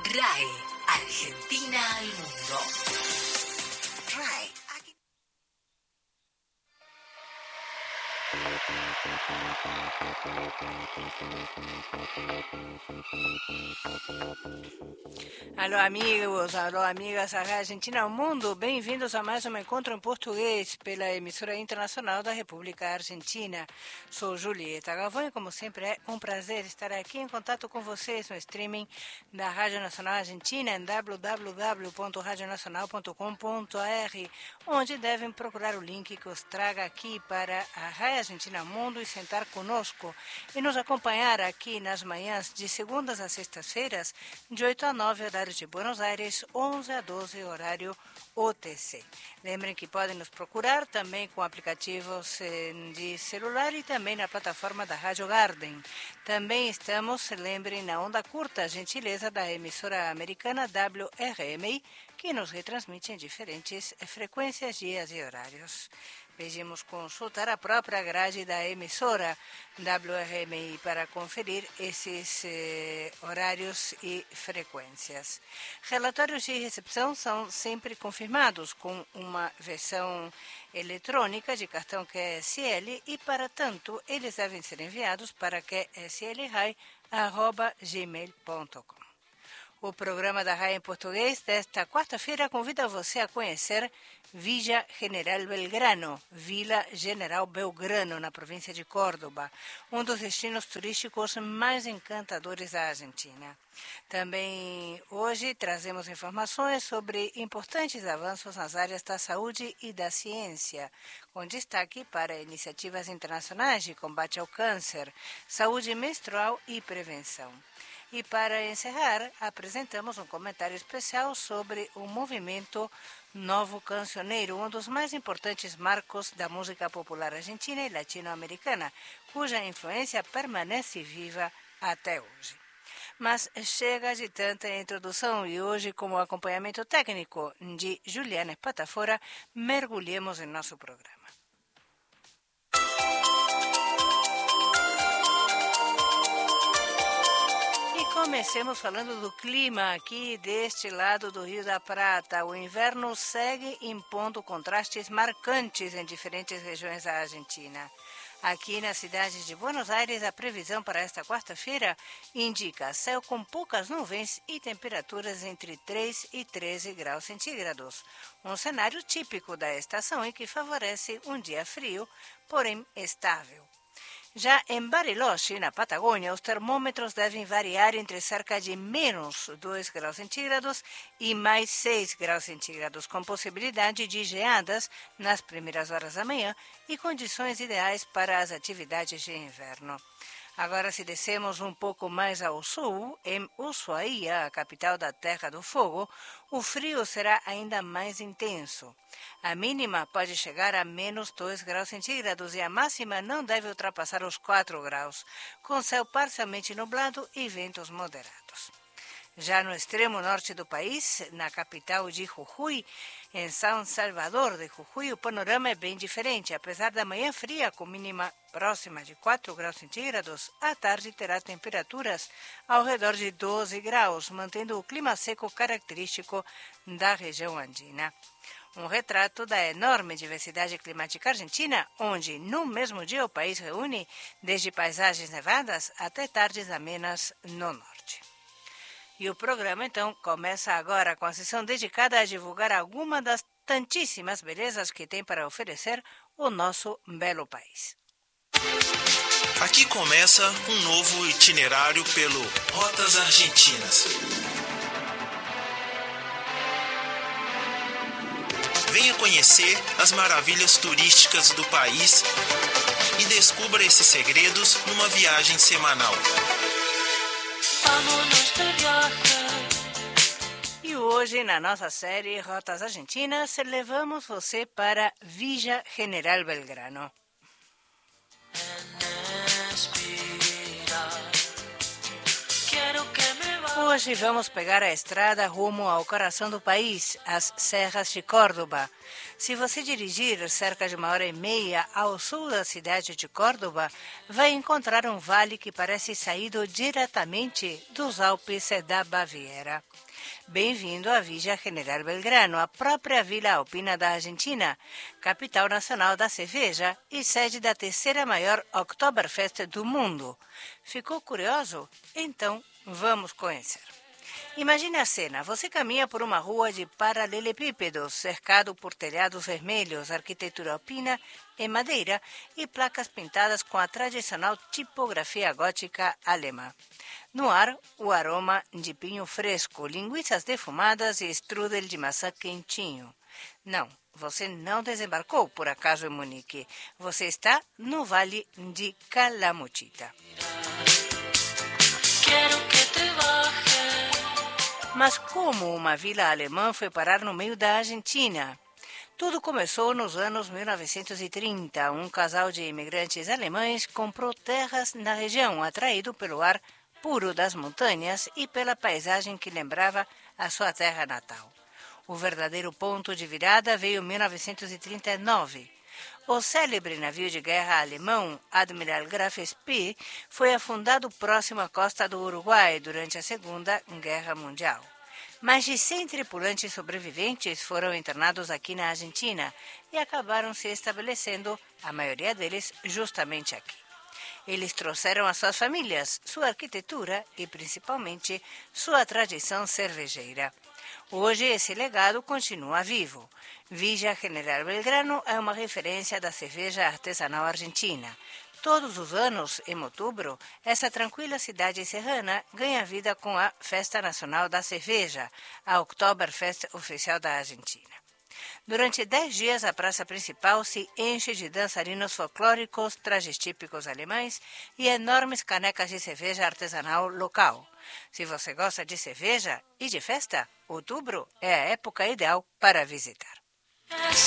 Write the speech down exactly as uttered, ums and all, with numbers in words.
R A E, Argentina al mundo. R A E. Aquí... Alô amigos, alô amigas da Argentina ao mundo, bem-vindos a mais um encontro em português pela emissora internacional da República Argentina. Sou Julieta Galvão e como sempre é um prazer estar aqui em contato com vocês no streaming da Rádio Nacional Argentina em w w w ponto radio nacional ponto com ponto r, onde devem procurar o link que os traga aqui para a Rádio Argentina ao mundo e sentar conosco e nos acompanhar aqui nas manhãs de segundas a sextas-feiras, de oito a nove horário de Buenos Aires, onze a doze horário O T C. Lembrem que podem nos procurar também com aplicativos de celular e também na plataforma da Rádio Garden. Também estamos, lembrem, na onda curta, gentileza da emissora americana W R M I, que nos retransmite em diferentes frequências, dias e horários. Pedimos consultar a própria grade da emissora W R M I para conferir esses eh, horários e frequências. Relatórios de recepção são sempre confirmados com uma versão eletrônica de cartão Q S L e, para tanto, eles devem ser enviados para q s l rai arroba gmail ponto com. O programa da R A E em português desta quarta-feira convida você a conhecer Villa General Belgrano, Vila General Belgrano, na província de Córdoba, um dos destinos turísticos mais encantadores da Argentina. Também hoje trazemos informações sobre importantes avanços nas áreas da saúde e da ciência, com destaque para iniciativas internacionais de combate ao câncer, saúde menstrual e prevenção. E para encerrar, apresentamos um comentário especial sobre o movimento Novo Cancioneiro, um dos mais importantes marcos da música popular argentina e latino-americana, cuja influência permanece viva até hoje. Mas chega de tanta introdução e hoje, como acompanhamento técnico de Juliana Espatafora, mergulhemos em nosso programa. Comecemos falando do clima aqui deste lado do Rio da Prata. O inverno segue impondo contrastes marcantes em diferentes regiões da Argentina. Aqui na cidade de Buenos Aires, a previsão para esta quarta-feira indica céu com poucas nuvens e temperaturas entre três e treze graus centígrados. Um cenário típico da estação e que favorece um dia frio, porém estável. Já em Bariloche, na Patagônia, os termômetros devem variar entre cerca de menos dois graus centígrados e mais seis graus centígrados, com possibilidade de geadas nas primeiras horas da manhã e condições ideais para as atividades de inverno. Agora, se descemos um pouco mais ao sul, em Ushuaia, a capital da Terra do Fogo, o frio será ainda mais intenso. A mínima pode chegar a menos dois graus centígrados e a máxima não deve ultrapassar os quatro graus, com céu parcialmente nublado e ventos moderados. Já no extremo norte do país, na capital de Jujuy, em São Salvador de Jujuy, o panorama é bem diferente. Apesar da manhã fria, com mínima próxima de quatro graus centígrados, à tarde terá temperaturas ao redor de doze graus, mantendo o clima seco característico da região andina. Um retrato da enorme diversidade climática argentina, onde, no mesmo dia, o país reúne desde paisagens nevadas até tardes amenas no norte. E o programa, então, começa agora com a sessão dedicada a divulgar alguma das tantíssimas belezas que tem para oferecer o nosso belo país. Aqui começa um novo itinerário pelo Rotas Argentinas. Venha conhecer as maravilhas turísticas do país e descubra esses segredos numa viagem semanal. E hoje, na nossa série Rotas Argentinas, levamos você para Villa General Belgrano. Hoje vamos pegar a estrada rumo ao coração do país, as Serras de Córdoba. Se você dirigir cerca de uma hora e meia ao sul da cidade de Córdoba, vai encontrar um vale que parece saído diretamente dos Alpes da Baviera. Bem-vindo à Villa General Belgrano, a própria vila alpina da Argentina, capital nacional da cerveja e sede da terceira maior Oktoberfest do mundo. Ficou curioso? Então, vamos conhecer. Imagine a cena. Você caminha por uma rua de paralelepípedos, cercado por telhados vermelhos, arquitetura alpina em madeira e placas pintadas com a tradicional tipografia gótica alemã. No ar, o aroma de pinho fresco, linguiças defumadas e strudel de maçã quentinho. Não, você não desembarcou por acaso em Munique. Você está no Vale de Calamuchita. Mas como uma vila alemã foi parar no meio da Argentina? Tudo começou nos anos mil novecentos e trinta. Um casal de imigrantes alemães comprou terras na região, atraído pelo ar puro das montanhas e pela paisagem que lembrava a sua terra natal. O verdadeiro ponto de virada veio em mil novecentos e trinta e nove. O célebre navio de guerra alemão Admiral Graf Spee foi afundado próximo à costa do Uruguai durante a Segunda Guerra Mundial. Mais de cem tripulantes sobreviventes foram internados aqui na Argentina e acabaram se estabelecendo, a maioria deles, justamente aqui. Eles trouxeram as suas famílias, sua arquitetura e, principalmente, sua tradição cervejeira. Hoje, esse legado continua vivo. Villa General Belgrano é uma referência da cerveja artesanal argentina. Todos os anos, em outubro, essa tranquila cidade serrana ganha vida com a Festa Nacional da Cerveja, a Oktoberfest oficial da Argentina. Durante dez dias, a praça principal se enche de dançarinos folclóricos, trajes típicos alemães e enormes canecas de cerveja artesanal local. Se você gosta de cerveja e de festa, outubro é a época ideal para visitar.